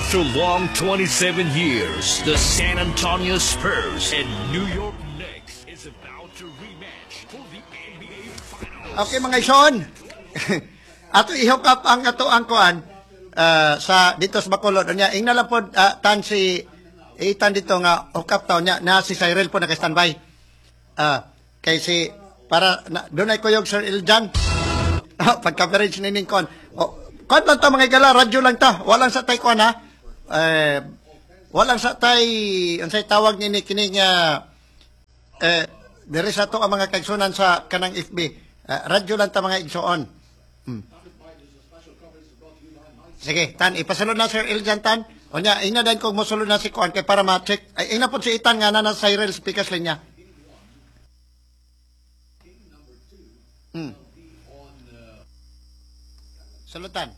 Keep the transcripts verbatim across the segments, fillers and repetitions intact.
After long twenty-seven years, the San Antonio Spurs and New York Knicks is about to rematch for the N B A Finals. Okay mga ison, ato i-hook up ang ato ang kuan uh, sa dito sa Bacolod niya. Ingna lang po uh, tan si itan dito nga hook up taon niya na si Cyril po naka-standby. Uh, kay si para na, doon ay kuyog Sir Iljan. Pag-coverage ni Ningkon. Oh, kuan lang ta mga igala, radyo lang ta. Walang sa tay kuan ha. Eh, walang sa tay unsay tawag ni kini nga eh diri sa to ang mga kaigsunan sa kanang F B. Uh, radyo lang ta mga igsoon. Hmm. Sige, tan ipasulod na Sir Iljan tan. Onya, ina dan kog mosulod na si kuan kay para ma-check. Ay ina po si Itan nga na na Cyril speakers linya. Hmm. Salutan.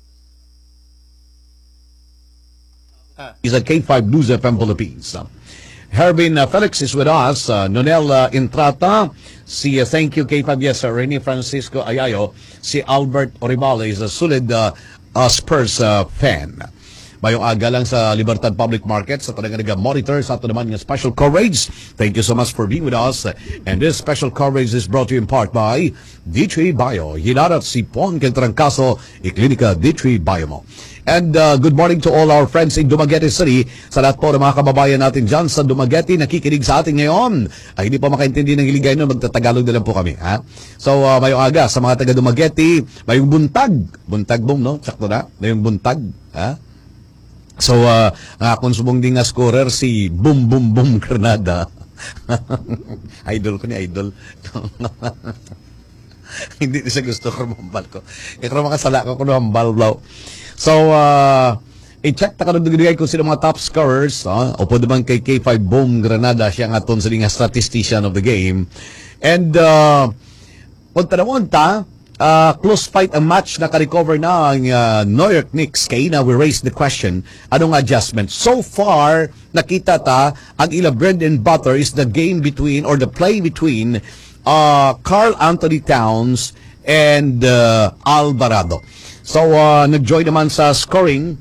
Ah. Is at K five News F M Philippines. Herbin uh, Felix is with us. Uh, Nonel uh, Intrata. Si uh, thank you K five. Yes, uh, Rene Francisco Ayayo. Si Albert Oribale is a solid uh, uh, Spurs uh, fan. Mayong aga lang sa Libertad Public Market sa talaga nag-monitor sa ato naman ng special coverage. Thank you so much for being with us. And this special coverage is brought to you in part by D three Bio. Hilarat si Pon Kentrangkaso, Iklinika D three Bio mo. And uh, good morning to all our friends in Dumaguete City. Sa lahat po ng mga kababayan natin dyan sa Dumaguete, nakikinig sa atin ngayon. Ay, hindi pa makaintindi ng hiligay nun, magtatagalog na lang po kami. Ha? So, uh, mayong aga sa mga taga Dumaguete, mayong buntag. Buntag boom, no? Sakto na? Mayong buntag. Ha? So, uh, ang akong subong ding nga scorer, si Boom Boom Boom Granada. Idol ko ni Idol. Hindi siya gusto ko mambal ko. Ikaw makasala ko kung mambal blaw. So, uh, i-check ta ka nung dugay kung sino mga top scorers. Uh, o po naman kay K five Boom Granada, siya nga ton sa nga statistician of the game. And, uh, punta na punta, Uh, close fight ang match, naka-recover na ang uh, New York Knicks. Kaya na we raised the question, anong adjustment? So far, nakita ta, ang ila bread and butter is the game between, or the play between uh, Karl Anthony Towns and uh, Alvarado. So, uh, nag-join naman sa scoring,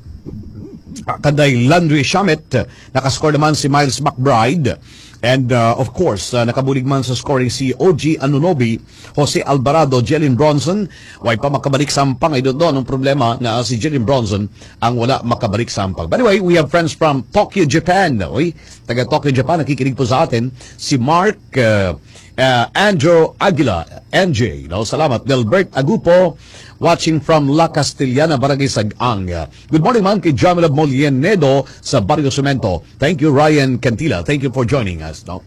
kanday Landry Shamet, nakascore naman si Miles McBride. And uh, of course, uh, nakabulig man sa scoring si O G Anunoby, Jose Alvarado, Jalen Bronson. Way pa makabalik sampang. I don't know anong problema na si Jalen Bronson ang wala makabalik sampang. But anyway, we have friends from Tokyo, Japan. Oy, taga Tokyo, Japan, nakikinig po sa atin. Si Mark uh, uh, Andrew Aguila, N J. No? Salamat. Delbert Agupo, watching from La Castellana, Barangay Sag-ang. Good morning, man, kay Jamila Molienedo sa Barrio Cemento. Thank you, Ryan Cantila. Thank you for joining us. No?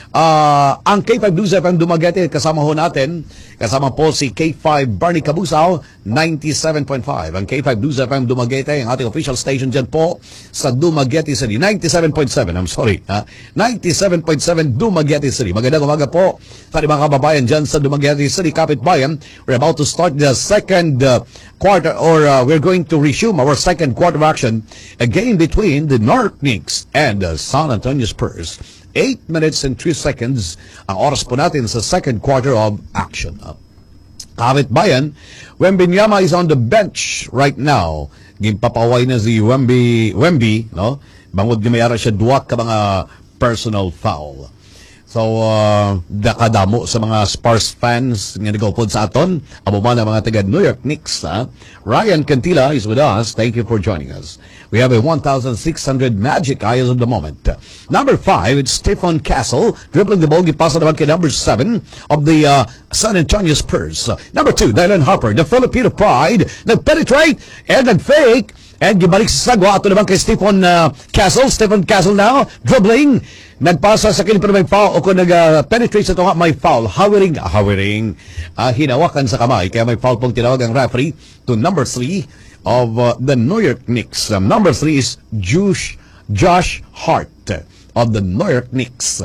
Uh, ang K five News F M Dumaguete, kasama ho natin, kasama po si K five Barney Cabusao, ninety-seven point five. Ang K five News F M Dumaguete, ang ating official station dyan po sa Dumaguete City. ninety-seven point seven, I'm sorry. Ha? ninety-seven point seven Dumaguete City. Magandang umaga po sa mga kababayan dyan sa Dumaguete City, Kapitbayan. We're about to start the second uh, quarter, or uh, we're going to resume our second quarter of action, a game between the New York Knicks and the San Antonio Spurs. eight minutes and three seconds ang oras po natin sa second quarter of action. Kapitbayan, Wembenyama is on the bench right now. Gimpapaway na si Wemby, Wemby, no? Bangod ni mayara siya duwak ka mga personal foul. So, uh, dakadamo sa mga Spurs fans nga nagawpod sa aton, abo man ang mga taga New York Knicks. Ha? Ryan Cantila is with us. Thank you for joining us. We have a one thousand six hundred magic eyes of the moment. Number five, it's Stephen Castle, dribbling the ball, gipasa naman kay number seven of the uh, San Antonio Spurs. Uh, number two, Dylan Harper, the Filipino pride, nag-penetrate and nag-fake. And gibalik sa sagwa, ato naman kay Stephen uh, Castle. Stephen Castle now, dribbling. Nagpasa sa kini pero may foul o kung nag-penetrate sa ito nga may foul. Howering, howering, uh, hinawakan sa kamay. Kaya may foul pong tinawag ang referee to number three of uh, the New York Knicks. Um, number three is Josh, Josh Hart of the New York Knicks.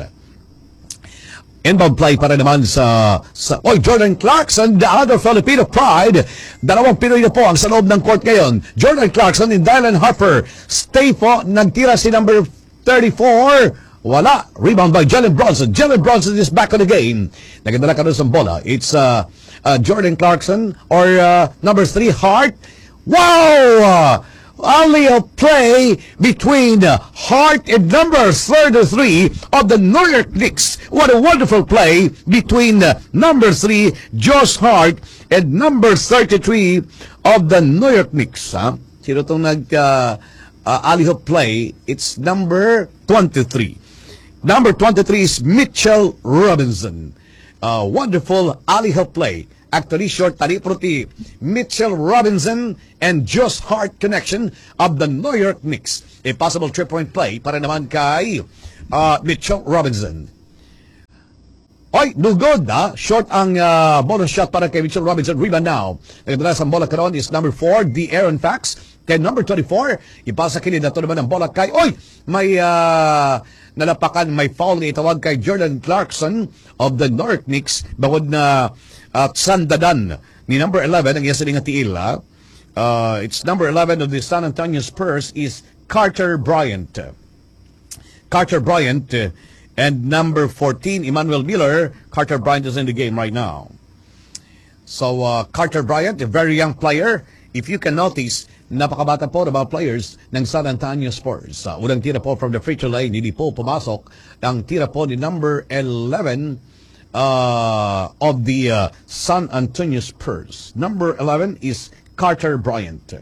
Inbound play para naman sa, sa oy, Jordan Clarkson, the other Filipino pride. Dalawang Pinoy na po ang sa loob ng court ngayon. Jordan Clarkson and Dylan Harper. Stay po, nagtira si number thirty-four. Wala. Rebound by Jalen Bronson. Jalen Bronson is back on the game. Nagdala ka doon sa bola. It's uh, uh, Jordan Clarkson or uh, number three, Hart. Wow! alley-oop play between uh, Hart and number thirty-three of the New York Knicks. What a wonderful play between uh, number three, Josh Hart, and number thirty-three of the New York Knicks. Ha? Sino itong nag uh, uh, alley-oop play? It's number twenty-three. Number twenty-three is Mitchell Robinson. Uh, wonderful alley-oop play. Actually, short tali proti Mitchell Robinson and Josh Hart connection of the New York Knicks. A possible three-point play para naman kay uh, Mitchell Robinson. Oy, no good, ha? Short ang uh, bonus shot para kay Mitchell Robinson. Rebound now. Nagdala sa bola karon is number four, the Aaron Fax. Kay number twenty-four, ipasa kilid na ito naman ang bola kay, oy, may uh, nalapakan, may foul na itawag kay Jordan Clarkson of the New York Knicks. Bawod na at uh, sandadan ni number eleven, ang yasa nga tiil, ha? Uh, it's number eleven of the San Antonio Spurs is Carter Bryant. Carter Bryant uh, and number fourteen, Emmanuel Miller. Carter Bryant is in the game right now. So, uh, Carter Bryant, a very young player. If you can notice, napakabata po ng mga players ng San Antonio Spurs. Uh, unang tira po from the free throw line, hindi po pumasok. Ang tira po ni number eleven uh, of the uh, San Antonio Spurs. Number eleven is Carter Bryant.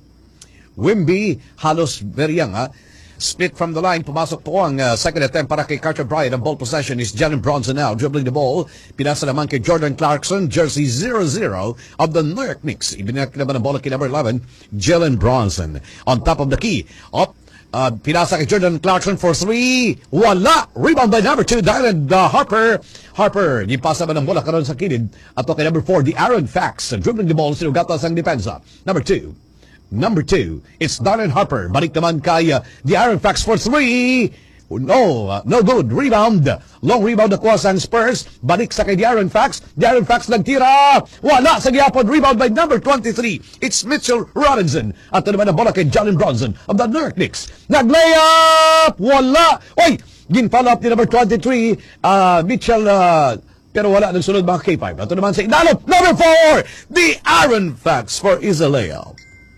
Wimby, halos very young, ha? Split from the line, pumasok po ang uh, second attempt para kay Carter Bryant. Ang ball possession is Jalen Bronson now, dribbling the ball. Pinasa naman kay Jordan Clarkson, jersey zero zero of the New York Knicks. Ibinak naman ang bola kay number eleven, Jalen Bronson. On top of the key, up, uh, pinasa kay Jordan Clarkson for three. Wala! Rebound by number two, Dylan uh, Harper. Harper, ipasa man ang bola karon sa kilid. Ato kay number four, the Aaron Fax, dribbling the ball, sinugatas ang depensa. Number two. Number two, it's Darren Harper. Balik naman kay uh, the Aaron Fax for three. No, uh, no good. Rebound. Long rebound nakuha sa Spurs. Balik sa kay the Aaron Fax. The Aaron Fax nagtira. Wala sa gyapon. Rebound by number twenty-three. It's Mitchell Robinson. At naman ang bola kay Jalen Bronson of the New York Knicks. Nag-layup. Wala. Oy, gin-follow up ni number twenty-three. Uh, Mitchell uh, pero wala nagsunod mga K five. Ito naman sa inalop. Number four, the Aaron Fax for is a layup.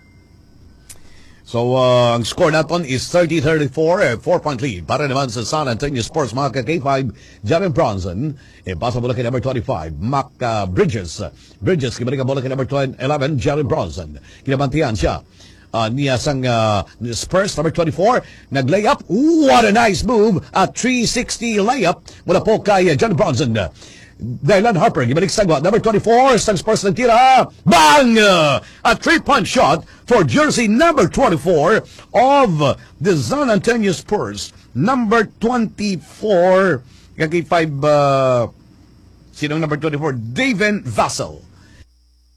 So, uh, ang score natin is thirty thirty-four, eh, four-point lead. Para naman sa San Antonio Spurs, mga ka-K five, Jalen Bronson. Eh, pasa bola kay number twenty-five, Mac uh, Bridges. Bridges, kibalik ang bola kay number eleven, Jalen Bronson. Kinabantihan siya. Uh, niya sang uh, Spurs, number twenty-four, nag-layup. What a nice move! A three sixty layup mula po kay uh, Jalen Bronson. Dylan Harper, gibalik sagwa. Number twenty-four, sang Spurs nagtira. Bang! A three-point shot for jersey number twenty-four of the San Antonio Spurs. Number twenty-four, kay five, uh, sinong number twenty-four? David Vassell.